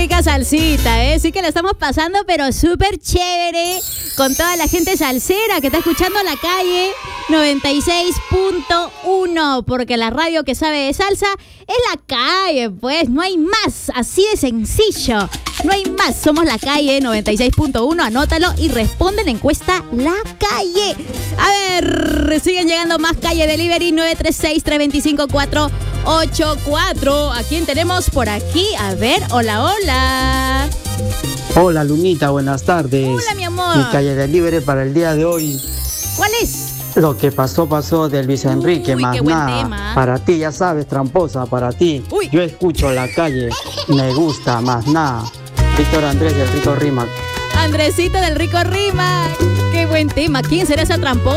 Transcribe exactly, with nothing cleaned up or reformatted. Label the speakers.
Speaker 1: rica salsita, ¿eh? Sí que la estamos pasando, pero súper chévere con toda la gente salsera que está escuchando La Calle noventa y seis punto uno, porque la radio que sabe de salsa es La Calle, pues, no hay más, así de sencillo, no hay más, somos La Calle noventa y seis punto uno, anótalo y responde la encuesta La Calle. A ver, siguen llegando más Calle Delivery, nueve tres seis, tres dos cinco, cuatro ocho cuatro. ¿A quién tenemos por aquí? A ver, hola, hola.
Speaker 2: Hola, Lunita, buenas tardes.
Speaker 1: Hola, mi amor.
Speaker 2: Mi Calle Delivery para el día de hoy.
Speaker 1: ¿Cuál es?
Speaker 2: Lo que pasó, pasó de Luis Enrique,
Speaker 1: Uy,
Speaker 2: más
Speaker 1: qué buen
Speaker 2: nada.
Speaker 1: tema.
Speaker 2: Para ti, ya sabes, tramposa, para ti.
Speaker 1: Uy.
Speaker 2: Yo escucho La Calle, me gusta, más nada. Víctor Andrés del Rico Rima.
Speaker 1: Andresito del Rico Rima. Qué buen tema. ¿Quién será esa tramposa?